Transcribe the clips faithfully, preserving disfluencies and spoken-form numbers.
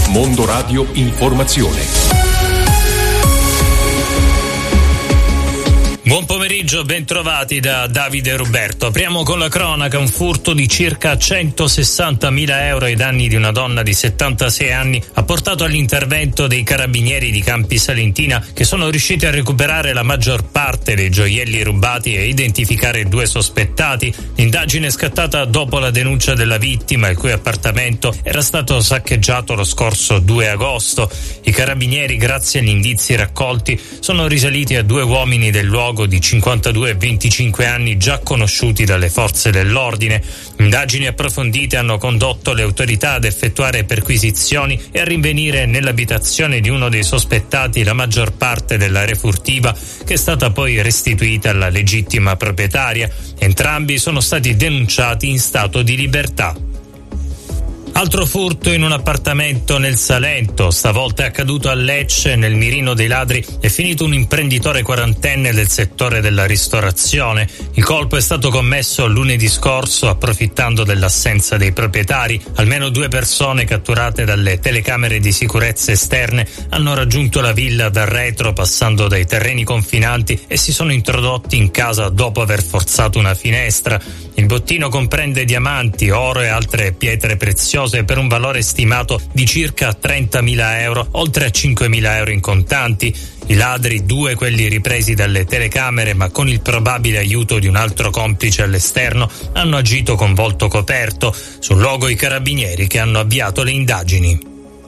Mondo Radio Informazione. Buon pomeriggio, bentrovati da Davide Ruberto. Apriamo con la cronaca. Un furto di circa centosessantamila euro ai danni di una donna di settantasei anni ha portato all'intervento dei carabinieri di Campi Salentina, che sono riusciti a recuperare la maggior parte dei gioielli rubati e identificare due sospettati. L'indagine è scattata dopo la denuncia della vittima, il cui appartamento era stato saccheggiato lo scorso due agosto. I carabinieri, grazie agli indizi raccolti, sono risaliti a due uomini del luogo di cinquantadue e venticinque anni già conosciuti dalle forze dell'ordine. Indagini approfondite hanno condotto le autorità ad effettuare perquisizioni e a rinvenire nell'abitazione di uno dei sospettati la maggior parte della refurtiva, che è stata poi restituita alla legittima proprietaria. Entrambi sono stati denunciati in stato di libertà. Altro furto in un appartamento nel Salento, stavolta è accaduto a Lecce. Nel mirino dei ladri è finito un imprenditore quarantenne del settore della ristorazione. Il colpo è stato commesso lunedì scorso, approfittando dell'assenza dei proprietari. Almeno due persone catturate dalle telecamere di sicurezza esterne hanno raggiunto la villa dal retro, passando dai terreni confinanti, e si sono introdotti in casa dopo aver forzato una finestra. Il bottino comprende diamanti, oro e altre pietre preziose per un valore stimato di circa trentamila euro, oltre a cinquemila euro in contanti. I ladri, due quelli ripresi dalle telecamere ma con il probabile aiuto di un altro complice all'esterno, hanno agito con volto coperto. Sul luogo i carabinieri, che hanno avviato le indagini.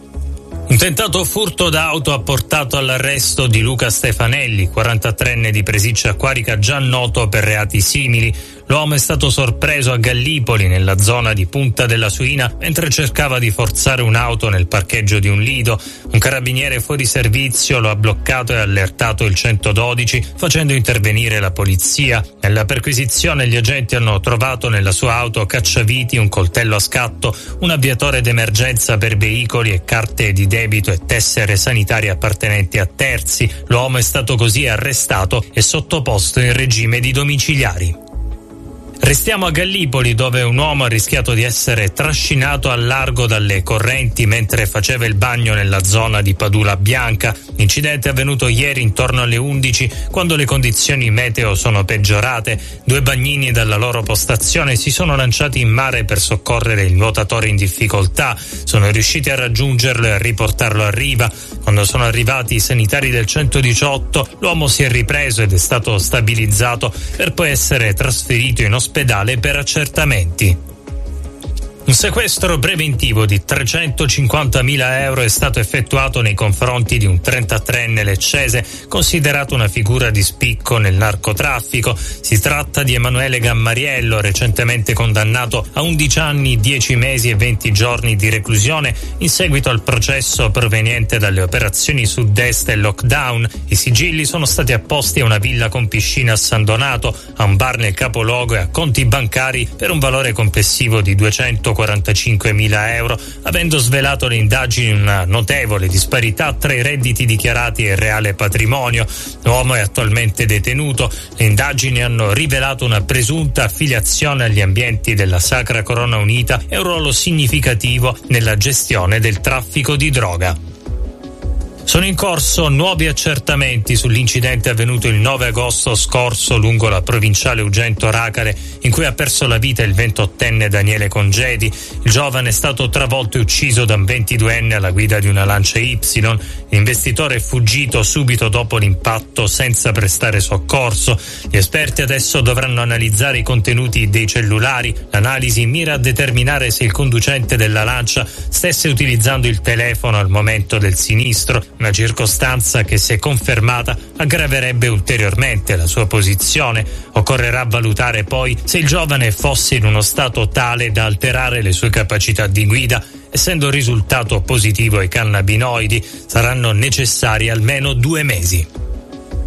Un tentato furto d'auto ha portato all'arresto di Luca Stefanelli, quarantatreenne di Presiccia Quarica, già noto per reati simili. L'uomo è stato sorpreso a Gallipoli, nella zona di Punta della Suina, mentre cercava di forzare un'auto nel parcheggio di un lido. Un carabiniere fuori servizio lo ha bloccato e allertato il centododici, facendo intervenire la polizia. Nella perquisizione gli agenti hanno trovato nella sua auto cacciaviti, un coltello a scatto, un avviatore d'emergenza per veicoli e carte di debito e tessere sanitarie appartenenti a terzi. L'uomo è stato così arrestato e sottoposto in regime di domiciliari. Restiamo a Gallipoli, dove un uomo ha rischiato di essere trascinato al largo dalle correnti mentre faceva il bagno nella zona di Padula Bianca. L'incidente è avvenuto ieri intorno alle undici, quando le condizioni meteo sono peggiorate. Due bagnini dalla loro postazione si sono lanciati in mare per soccorrere il nuotatore in difficoltà. Sono riusciti a raggiungerlo e a riportarlo a riva. Quando sono arrivati i sanitari del centodiciotto, l'uomo si è ripreso ed è stato stabilizzato per poi essere trasferito in ospedale per accertamenti. Un sequestro preventivo di trecentocinquantamila euro è stato effettuato nei confronti di un trentatreenne leccese, considerato una figura di spicco nel narcotraffico. Si tratta di Emanuele Gammariello, recentemente condannato a undici anni, dieci mesi e venti giorni di reclusione in seguito al processo proveniente dalle operazioni Sud-Est e Lockdown. I sigilli sono stati apposti a una villa con piscina a San Donato, a un bar nel capoluogo e a conti bancari per un valore complessivo di duecentoquarantacinquemila euro, avendo svelato le indagini una notevole disparità tra i redditi dichiarati e il reale patrimonio. L'uomo è attualmente detenuto. Le indagini hanno rivelato una presunta affiliazione agli ambienti della Sacra Corona Unita e un ruolo significativo nella gestione del traffico di droga. Sono in corso nuovi accertamenti sull'incidente avvenuto il nove agosto scorso lungo la provinciale Ugento-Racare, in cui ha perso la vita il ventottenne Daniele Congedi. Il giovane è stato travolto e ucciso da un ventiduenne alla guida di una Lancia Y. L'investitore è fuggito subito dopo l'impatto senza prestare soccorso. Gli esperti adesso dovranno analizzare i contenuti dei cellulari. L'analisi mira a determinare se il conducente della Lancia stesse utilizzando il telefono al momento del sinistro, una circostanza che, se confermata, aggraverebbe ulteriormente la sua posizione. Occorrerà valutare poi se il giovane fosse in uno stato tale da alterare le sue capacità di guida. Essendo risultato positivo ai cannabinoidi, saranno necessari almeno due mesi.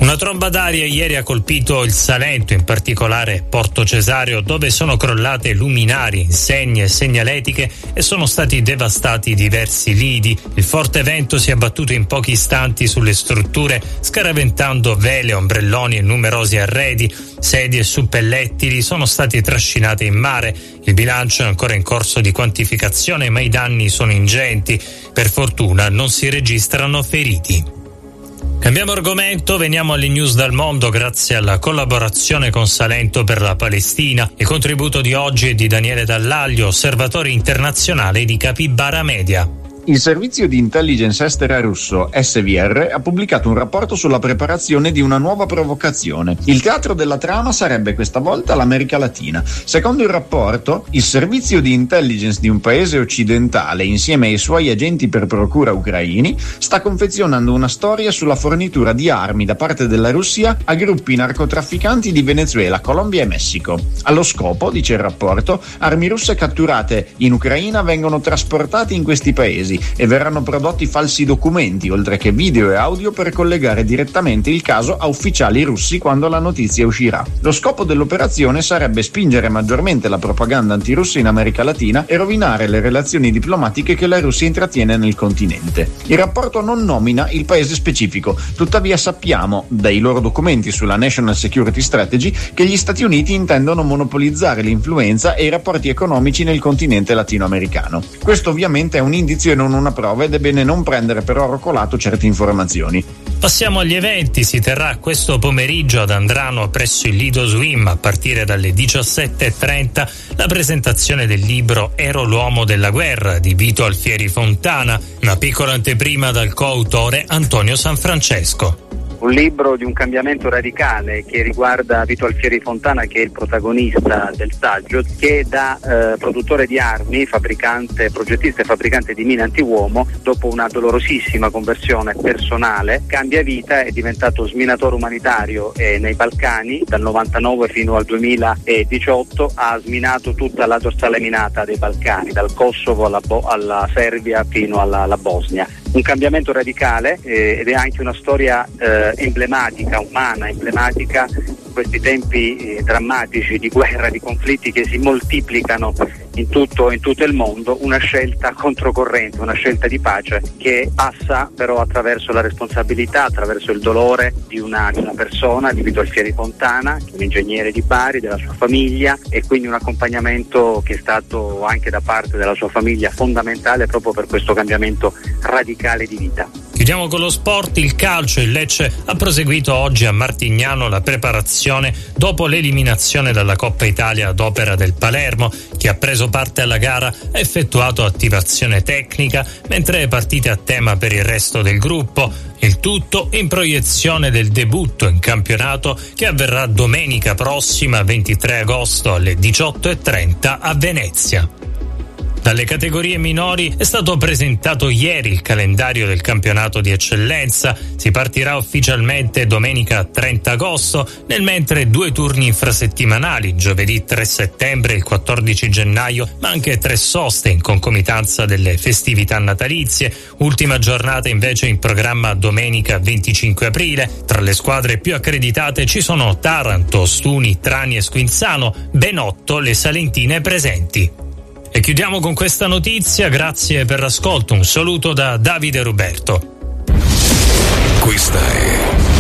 Una tromba d'aria ieri ha colpito il Salento, in particolare Porto Cesareo, dove sono crollate luminari, insegne e segnaletiche e sono stati devastati diversi lidi. Il forte vento si è abbattuto in pochi istanti sulle strutture, scaraventando vele, ombrelloni e numerosi arredi. Sedie e suppellettili sono stati trascinati in mare. Il bilancio è ancora in corso di quantificazione, ma i danni sono ingenti. Per fortuna non si registrano feriti. Cambiamo argomento, veniamo alle news dal mondo grazie alla collaborazione con Salento per la Palestina. Il contributo di oggi è di Daniele Dallaglio, osservatore internazionale di Capybara Media. Il servizio di intelligence estera russo S V R ha pubblicato un rapporto sulla preparazione di una nuova provocazione. Il teatro della trama sarebbe questa volta l'America Latina. Secondo il rapporto, il servizio di intelligence di un paese occidentale, insieme ai suoi agenti per procura ucraini, sta confezionando una storia sulla fornitura di armi da parte della Russia a gruppi narcotrafficanti di Venezuela, Colombia e Messico. Allo scopo, dice il rapporto, armi russe catturate in Ucraina vengono trasportate in questi paesi e verranno prodotti falsi documenti, oltre che video e audio, per collegare direttamente il caso a ufficiali russi quando la notizia uscirà. Lo scopo dell'operazione sarebbe spingere maggiormente la propaganda antirussa in America Latina e rovinare le relazioni diplomatiche che la Russia intrattiene nel continente. Il rapporto non nomina il paese specifico, tuttavia sappiamo dai loro documenti sulla National Security Strategy che gli Stati Uniti intendono monopolizzare l'influenza e i rapporti economici nel continente latinoamericano. Questo ovviamente è un indizio e non una prova, ed è bene non prendere per oro colato certe informazioni. Passiamo agli eventi. Si terrà questo pomeriggio ad Andrano presso il Lido Swim a partire dalle diciassette e trenta la presentazione del libro Ero l'uomo della guerra di Vito Alfieri Fontana, una piccola anteprima dal coautore Antonio Sanfrancesco. Un libro di un cambiamento radicale che riguarda Vito Alfieri Fontana, che è il protagonista del saggio, che da eh, produttore di armi, fabbricante, progettista e fabbricante di mine antiuomo, dopo una dolorosissima conversione personale, cambia vita, è diventato sminatore umanitario e nei Balcani, dal novantanove fino al duemiladiciotto ha sminato tutta la dorsale minata dei Balcani, dal Kosovo alla, Bo- alla Serbia fino alla, alla Bosnia. Un cambiamento radicale eh, ed è anche una storia eh, emblematica, umana, emblematica in questi tempi eh, drammatici di guerra, di conflitti che si moltiplicano in tutto, in tutto il mondo, una scelta controcorrente, una scelta di pace che passa però attraverso la responsabilità, attraverso il dolore di una, di una persona, di Vito Alfieri Fontana, che è un ingegnere di Bari, della sua famiglia, e quindi un accompagnamento che è stato anche da parte della sua famiglia fondamentale proprio per questo cambiamento radicale di vita. Chiudiamo con lo sport, il calcio. Il Lecce ha proseguito oggi a Martignano la preparazione dopo l'eliminazione dalla Coppa Italia ad opera del Palermo. Chi ha preso parte alla gara ha effettuato attivazione tecnica, mentre partite a tema per il resto del gruppo. Il tutto in proiezione del debutto in campionato che avverrà domenica prossima, ventitré agosto alle diciotto e trenta a Venezia. Dalle categorie minori è stato presentato ieri il calendario del campionato di eccellenza. Si partirà ufficialmente domenica trenta agosto, nel mentre due turni infrasettimanali, giovedì tre settembre e il quattordici gennaio, ma anche tre soste in concomitanza delle festività natalizie. Ultima giornata invece in programma domenica venticinque aprile. Tra le squadre più accreditate ci sono Taranto, Stuni, Trani e Squinzano, ben otto le salentine presenti. E chiudiamo con questa notizia, grazie per l'ascolto, un saluto da Davide Roberto. Questa è